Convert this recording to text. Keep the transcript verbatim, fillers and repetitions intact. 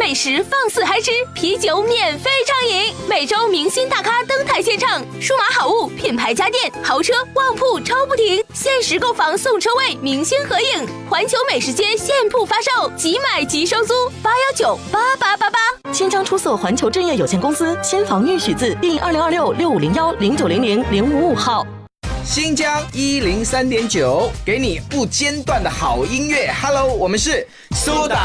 美食放肆嗨吃，啤酒免费畅饮，每周明星大咖登台献唱，数码好物、品牌家电、豪车、旺铺抽不停，限时购房送车位，明星合影，环球美食街现铺发售，即买即收租，八幺九八八八八。 新章出售环球正业有限公司新房预许字第二零二六六五零幺零九零零零五五号。 新疆一零三点九，给你不间断的好音乐。Hello， 我们是苏打